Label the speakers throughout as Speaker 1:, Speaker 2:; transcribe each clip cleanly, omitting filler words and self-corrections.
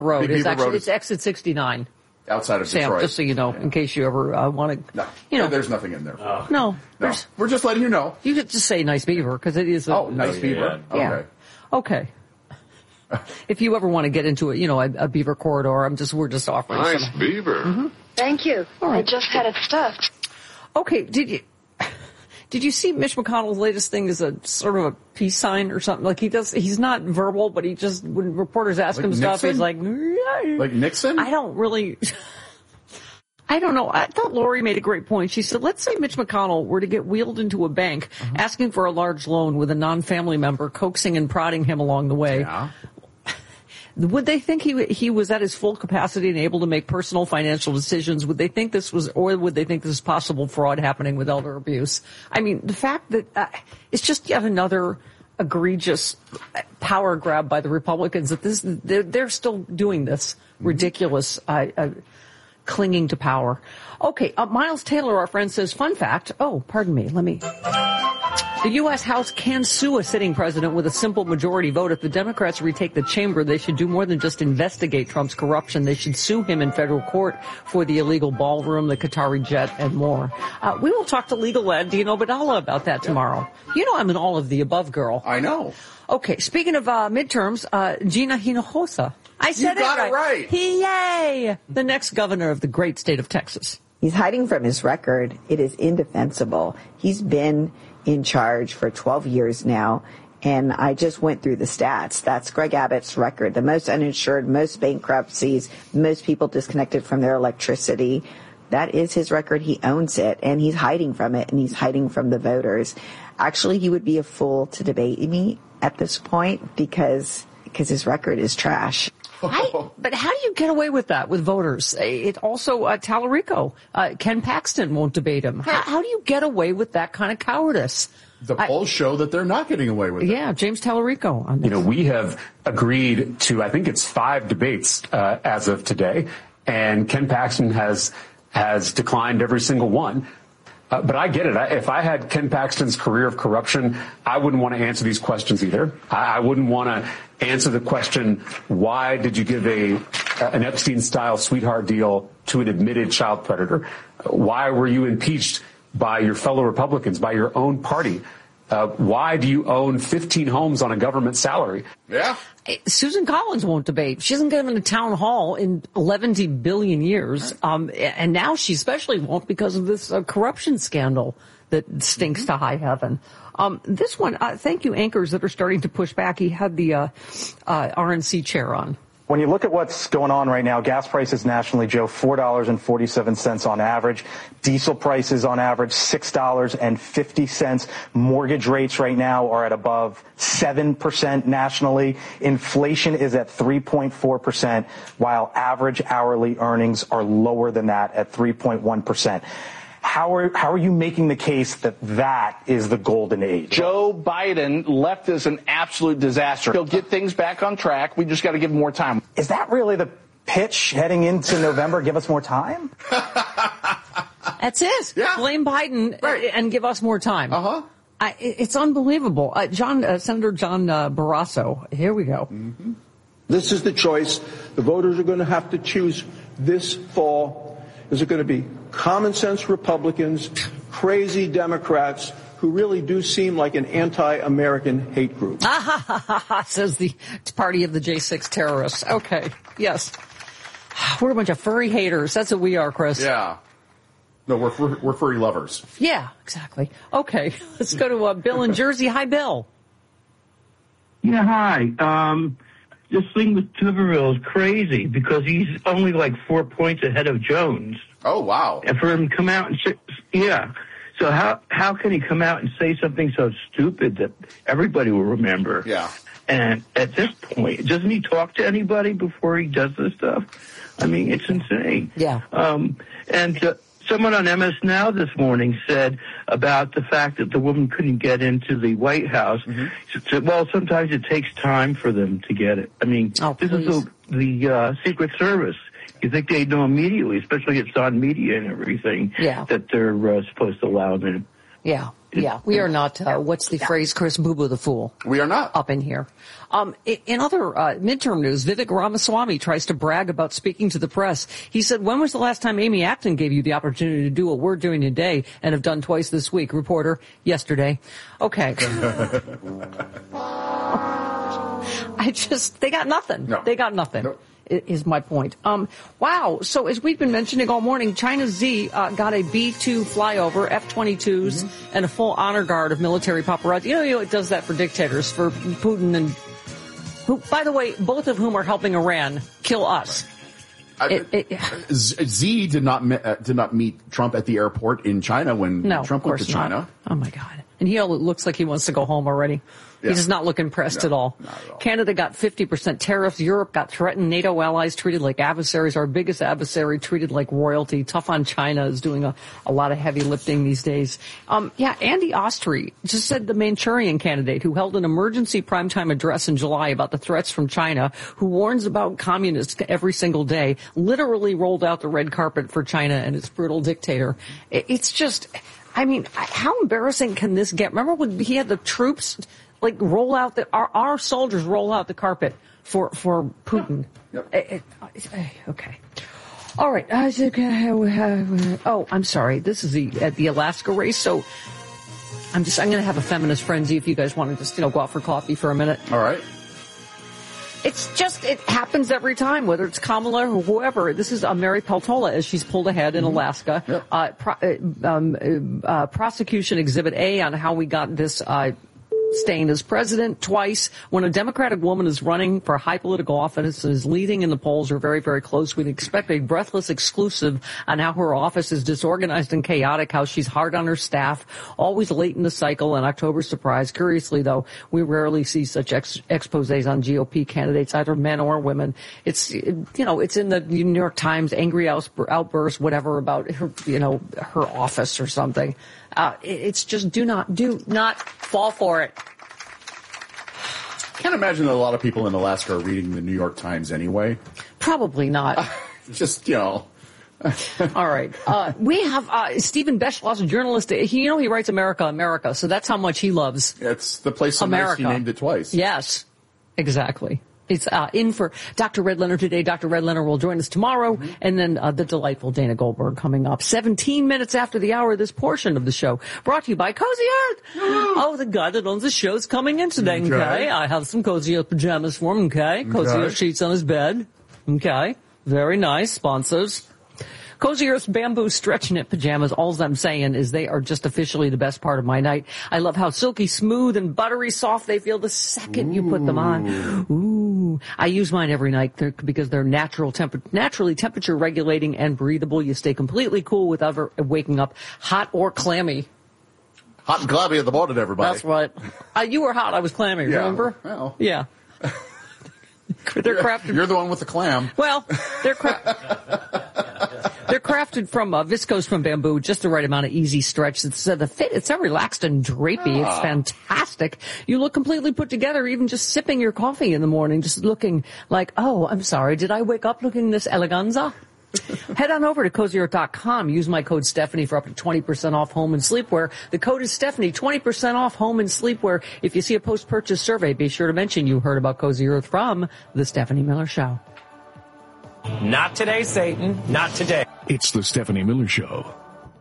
Speaker 1: Road
Speaker 2: Big
Speaker 1: is
Speaker 2: Beaver
Speaker 1: actually
Speaker 2: Road
Speaker 1: it's exit 69.
Speaker 2: Outside of
Speaker 1: Sam,
Speaker 2: Detroit.
Speaker 1: just so you know, in case you ever want to,
Speaker 2: No, there's nothing in there.
Speaker 1: No.
Speaker 2: We're just letting you know.
Speaker 1: You could just say Nice Beaver, because it is
Speaker 2: Nice Beaver.
Speaker 1: Yeah. Okay. If you ever want to get into a beaver corridor, we're just offering
Speaker 3: Nice
Speaker 1: some.
Speaker 3: beaver.
Speaker 1: Mm-hmm.
Speaker 4: Thank you.
Speaker 1: All right.
Speaker 4: I just had it stuffed.
Speaker 1: Okay, did you see Mitch McConnell's latest thing is a sort of a peace sign or something? Like he's not verbal, but he just, when reporters ask him stuff, he's like
Speaker 2: Nixon?
Speaker 1: I don't know. I thought Lori made a great point. She said, let's say Mitch McConnell were to get wheeled into a bank asking for a large loan with a non-family member coaxing and prodding him along the way.
Speaker 2: Yeah.
Speaker 1: Would they think he was at his full capacity and able to make personal financial decisions? Would they think this was possible fraud happening with elder abuse? I mean, the fact that it's just yet another egregious power grab by the Republicans that they're still doing this ridiculous clinging to power. Okay, Miles Taylor, our friend, says, fun fact. Oh, pardon me. The U.S. House can sue a sitting president with a simple majority vote. If the Democrats retake the chamber, they should do more than just investigate Trump's corruption. They should sue him in federal court for the illegal ballroom, the Qatari jet, and more. We will talk to legal ed Dino Badala about that tomorrow. You know I'm an all of the above girl.
Speaker 2: I know.
Speaker 1: Okay, speaking of midterms, Gina Hinojosa. I said
Speaker 2: you got it right.
Speaker 1: Yay! The next governor of the great state of Texas.
Speaker 5: He's hiding from his record. It is indefensible. He's been in charge for 12 years now, and I just went through the stats. That's Greg Abbott's record. The most uninsured, most bankruptcies, most people disconnected from their electricity. That is his record. He owns it, and he's hiding from it, and he's hiding from the voters. Actually, he would be a fool to debate me at this point because his record is trash.
Speaker 1: But how do you get away with that with voters? It also, Tallarico, Ken Paxton won't debate him. How do you get away with that kind of cowardice?
Speaker 2: The polls show that they're not getting away with it.
Speaker 1: Yeah, James Tallarico on this.
Speaker 6: We have agreed to, I think it's 5 debates as of today, and Ken Paxton has declined every single one. But I get it. If I had Ken Paxton's career of corruption, I wouldn't want to answer these questions either. I wouldn't want to answer the question, why did you give an Epstein-style sweetheart deal to an admitted child predator? Why were you impeached by your fellow Republicans, by your own party? Why do you own 15 homes on a government salary?
Speaker 2: Yeah.
Speaker 1: Susan Collins won't debate. She hasn't given a town hall in 11 billion years. And now she especially won't because of this corruption scandal that stinks to high heaven. This one, thank you, anchors that are starting to push back. He had the RNC chair on.
Speaker 7: When you look at what's going on right now, gas prices nationally, Joe, $4.47 on average. Diesel prices on average, $6.50. Mortgage rates right now are at above 7% nationally. Inflation is at 3.4%, while average hourly earnings are lower than that at 3.1%. How are you making the case that is the golden age?
Speaker 8: Joe Biden left as an absolute disaster. He'll get things back on track. We just got to give him more time.
Speaker 7: Is that really the pitch heading into November? Give us more time?
Speaker 1: That's it.
Speaker 2: Yeah.
Speaker 1: Blame Biden and give us more time.
Speaker 2: Uh-huh.
Speaker 1: It's unbelievable. Senator John Barrasso. Here we go.
Speaker 9: Mm-hmm. This is the choice the voters are going to have to choose this fall. Is it going to be common sense Republicans, crazy Democrats who really do seem like an anti-American hate group?
Speaker 1: Says the party of the J6 terrorists. Okay, yes. We're a bunch of furry haters. That's what we are, Chris.
Speaker 2: Yeah. No, we're furry lovers.
Speaker 1: Yeah, exactly. Okay, let's go to Bill in Jersey. Hi, Bill.
Speaker 10: Yeah, hi. This thing with Tuberville is crazy because he's only like 4 points ahead of Jones.
Speaker 2: Oh, wow.
Speaker 10: And for him to come out and say, yeah. So how can he come out and say something so stupid that everybody will remember?
Speaker 2: Yeah.
Speaker 10: And at this point, doesn't he talk to anybody before he does this stuff? I mean, it's insane.
Speaker 1: Yeah.
Speaker 10: Someone on MS Now this morning said about the fact that the woman couldn't get into the White House. Mm-hmm. She said, well, sometimes it takes time for them to get it. I mean, this is the Secret Service. You think they'd know immediately, especially it's on media and everything, that they're supposed to allow them in.
Speaker 1: Yeah. Yeah, we are not, what's the phrase, Chris, boo-boo the fool.
Speaker 2: We are not.
Speaker 1: Up in here. In other midterm news, Vivek Ramaswamy tries to brag about speaking to the press. He said, when was the last time Amy Acton gave you the opportunity to do what we're doing today and have done twice this week? Reporter, yesterday. Okay. They got nothing.
Speaker 2: No.
Speaker 1: They got nothing.
Speaker 2: Nope.
Speaker 1: Is my point. Wow. So as we've been mentioning all morning, China Z got a B-2 flyover, F-22s, and a full honor guard of military paparazzi. You know, it does that for dictators, for Putin and who, by the way, both of whom are helping Iran kill us.
Speaker 2: Z did not meet Trump at the airport in China when Trump went to China.
Speaker 1: Not. Oh my God. And he looks like he wants to go home already. Yeah. He does not look impressed at all.
Speaker 2: Not at all.
Speaker 1: Canada got 50% tariffs. Europe got threatened. NATO allies treated like adversaries. Our biggest adversary treated like royalty. Tough on China is doing a lot of heavy lifting these days. Andy Ostry just said the Manchurian candidate who held an emergency primetime address in July about the threats from China, who warns about communists every single day, literally rolled out the red carpet for China and its brutal dictator. It's just, I mean, how embarrassing can this get? Remember when he had the troops roll out our soldiers roll out the carpet for Putin.
Speaker 2: Yep.
Speaker 1: Okay. All right. Oh, I'm sorry. This is the Alaska race. So I'm going to have a feminist frenzy if you guys want to just, go out for coffee for a minute.
Speaker 2: All right.
Speaker 1: It happens every time, whether it's Kamala or whoever. This is Mary Peltola as she's pulled ahead in Alaska.
Speaker 2: Yep.
Speaker 1: Prosecution Exhibit A on how we got this staying as president twice. When a Democratic woman is running for a high political office and is leading in the polls or very, very close, we'd expect a breathless exclusive on how her office is disorganized and chaotic, how she's hard on her staff, always late in the cycle, an October surprise. Curiously, though, we rarely see such exposés on GOP candidates, either men or women. It's in the New York Times, angry outburst, whatever, about her, her office or something. It's just do not fall for it.
Speaker 2: Can't imagine that a lot of people in Alaska are reading the New York Times anyway.
Speaker 1: Probably not.
Speaker 2: Just,
Speaker 1: All right. We have Stephen Beschloss, a journalist. He writes America, America. So that's how much he loves
Speaker 2: it's the place America. He named it twice.
Speaker 1: Yes, exactly. It's in for Dr. Red Leonard today. Dr. Red Leonard will join us tomorrow, and then the delightful Dana Goldberg coming up 17 minutes after the hour. This portion of the show brought to you by Cozy Earth. Oh, the guy that owns the show is coming in today. Okay, I have some Cozy Earth pajamas for him. Okay, Cozy Earth sheets on his bed. Okay, very nice sponsors. Cozy Earth's bamboo stretch knit pajamas, all I'm saying is they are just officially the best part of my night. I love how silky smooth and buttery soft they feel the second you put them on. Ooh. I use mine every night because they're naturally temperature regulating and breathable. You stay completely cool without ever waking up hot or clammy.
Speaker 2: Hot and clammy in the morning, everybody.
Speaker 1: That's right. You were hot, I was clammy, remember?
Speaker 2: Well.
Speaker 1: Yeah. They're crafted.
Speaker 2: You're the one with the clam.
Speaker 1: Well, they're crafted from viscose from bamboo, just the right amount of easy stretch. The fit, it's so relaxed and drapey. It's fantastic. You look completely put together, even just sipping your coffee in the morning, just looking like, oh, I'm sorry, did I wake up looking this eleganza? Head on over to CozyEarth.com. Use my code Stephanie for up to 20% off home and sleepwear. The code is Stephanie, 20% off home and sleepwear. If you see a post-purchase survey, be sure to mention you heard about Cozy Earth from The Stephanie Miller Show.
Speaker 3: Not today, Satan. Not today.
Speaker 11: It's The Stephanie Miller Show.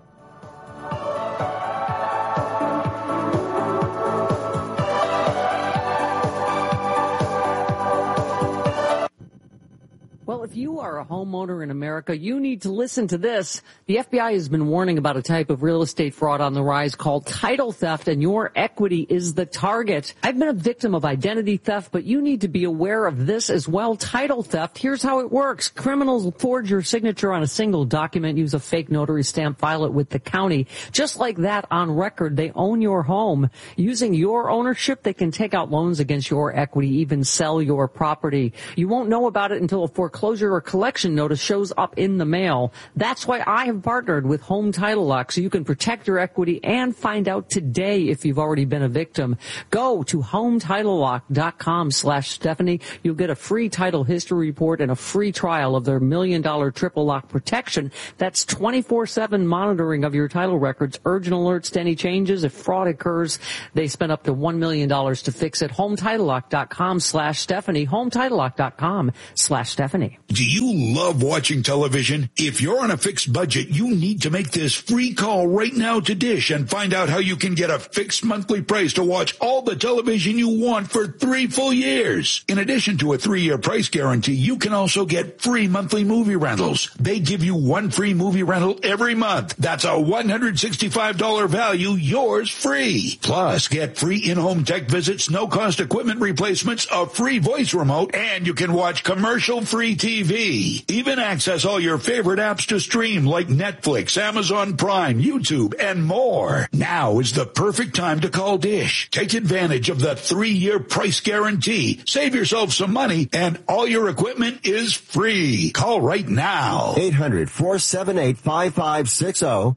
Speaker 1: Well, if you are a homeowner in America, you need to listen to this. The FBI has been warning about a type of real estate fraud on the rise called title theft, and your equity is the target. I've been a victim of identity theft, but you need to be aware of this as well. Title theft, here's how it works. Criminals forge your signature on a single document, use a fake notary stamp, file it with the county. Just like that, on record, they own your home. Using your ownership, they can take out loans against your equity, even sell your property. You won't know about it until a foreclosure foreclosure or collection notice shows up in the mail. That's why I have partnered with Home Title Lock, so you can protect your equity and find out today if you've already been a victim. Go to HomeTitleLock.com/Stephanie. You'll get a free title history report and a free trial of their $1 million triple lock protection. That's 24/7 monitoring of your title records, urgent alerts to any changes. If fraud occurs, they spend up to $1 million to fix it. HomeTitleLock.com/Stephanie. HomeTitleLock.com/Stephanie.
Speaker 12: Do you love watching television? If you're on a fixed budget, you need to make this free call right now to Dish and find out how you can get a fixed monthly price to watch all the television you want for 3 full years. In addition to a 3-year price guarantee, you can also get free monthly movie rentals. They give you 1 free movie rental every month. That's a $165 value, yours free. Plus, get free in-home tech visits, no-cost equipment replacements, a free voice remote, and you can watch commercial-free TV. Even access all your favorite apps to stream like Netflix, Amazon Prime, YouTube, and more. Now is the perfect time to call Dish. Take advantage of the 3-year price guarantee. Save yourself some money, and all your equipment is free. Call right now.
Speaker 13: 800-478-5560.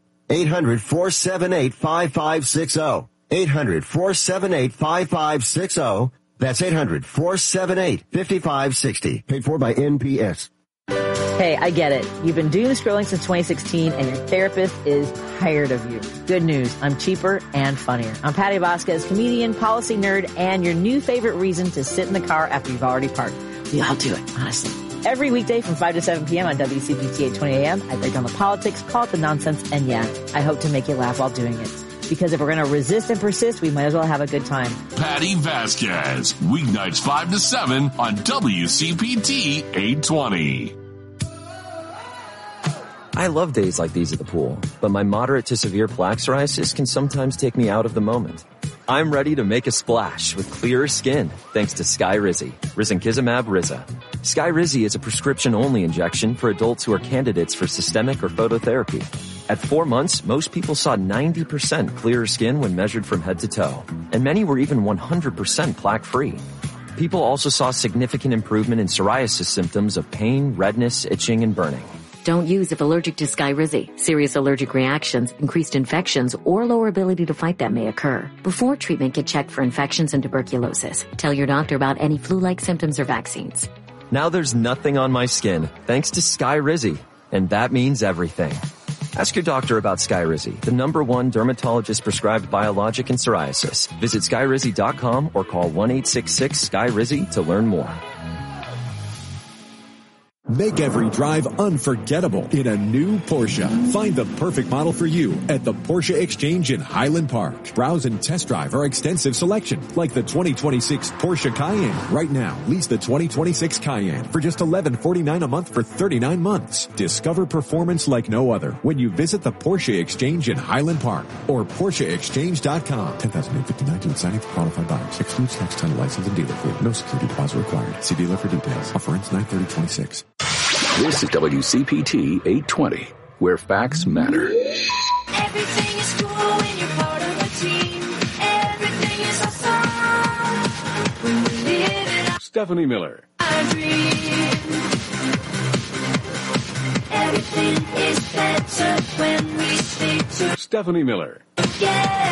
Speaker 13: 800-478-5560. 800-478-5560. That's 800-478-5560. Paid for by NPS.
Speaker 14: Hey, I get it. You've been doom scrolling since 2016 and your therapist is tired of you. Good news. I'm cheaper and funnier. I'm Patty Vasquez, comedian, policy nerd, and your new favorite reason to sit in the car after you've already parked. We all do it, honestly. Every weekday from 5 to 7 p.m. on WCPT 820 a.m., I break down the politics, call it the nonsense, and yeah, I hope to make you laugh while doing it. Because if we're going to resist and persist, we might as well have a good time.
Speaker 11: Patty Vasquez, weeknights 5 to 7 on WCPT 820.
Speaker 15: I love days like these at the pool, but my moderate to severe plaque psoriasis can sometimes take me out of the moment. I'm ready to make a splash with clearer skin thanks to Skyrizi, risankizumab Riza. Skyrizi is a prescription-only injection for adults who are candidates for systemic or phototherapy. At 4 months, most people saw 90% clearer skin when measured from head to toe, and many were even 100% plaque-free. People also saw significant improvement in psoriasis symptoms of pain, redness, itching, and burning.
Speaker 16: Don't use if allergic to Skyrizi. Serious allergic reactions, increased infections, or lower ability to fight them may occur. Before treatment, get checked for infections and tuberculosis. Tell your doctor about any flu-like symptoms or vaccines.
Speaker 15: Now there's nothing on my skin thanks to Skyrizi, and that means everything. Ask your doctor about Skyrizi, the #1 dermatologist-prescribed biologic in psoriasis. Visit Skyrizi.com or call 1-866-SKYRIZI to learn more.
Speaker 17: Make every drive unforgettable in a new Porsche. Find the perfect model for you at the Porsche Exchange in Highland Park. Browse and test drive our extensive selection, like the 2026 Porsche Cayenne. Right now, lease the 2026 Cayenne for just $1149 a month for 39 months. Discover performance like no other when you visit the Porsche Exchange in Highland Park or PorscheExchange.com. $10,859 to signing for qualified buyers. Excludes tax, title, license, and dealer fee. No security deposit required. See dealer for details. Offer ends 9/30/26.
Speaker 18: This is WCPT 820, where facts matter.
Speaker 19: Everything is cool when you're part of a team. Everything is awesome when we live it up.
Speaker 11: Stephanie Miller.
Speaker 19: I dream. Everything is better when we stay together.
Speaker 11: Stephanie Miller.
Speaker 19: Yeah.